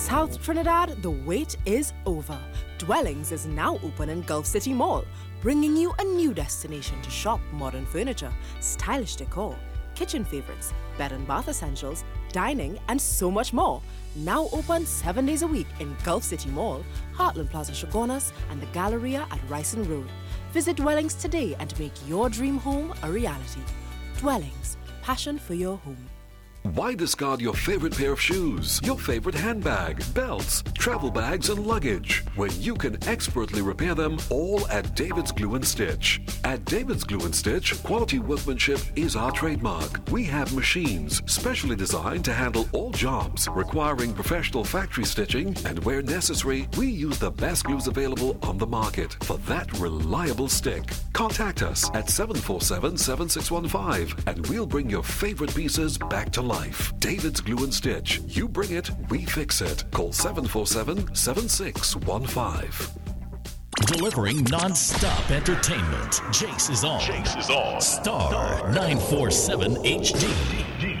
South Trinidad, the wait is over. Dwellings is now open in Gulf City Mall, bringing you a new destination to shop modern furniture, stylish decor, kitchen favorites, bed and bath essentials, dining, and so much more. Now open 7 days a week in Gulf City Mall, Heartland Plaza Chagonas, and the Galleria at Ryson Road. Visit Dwellings today and make your dream home a reality. Dwellings, passion for your home. Why discard your favorite pair of shoes, your favorite handbag, belts, travel bags, and luggage when you can expertly repair them all at David's Glue and Stitch? At David's Glue and Stitch, quality workmanship is our trademark. We have machines specially designed to handle all jobs requiring professional factory stitching, and where necessary, we use the best glues available on the market for that reliable stick. Contact us at 747-7615 and we'll bring your favorite pieces back to life. David's Glue and Stitch. You bring it, we fix it. Call 747-7615. Delivering non-stop entertainment. Jace is on. Star 947 HD.